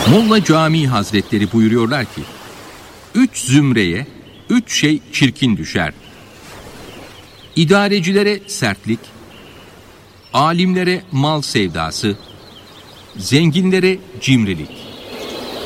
Molla Camii Hazretleri buyuruyorlar ki, 3 zümreye 3 şey çirkin düşer. İdarecilere sertlik, alimlere mal sevdası, zenginlere cimrilik.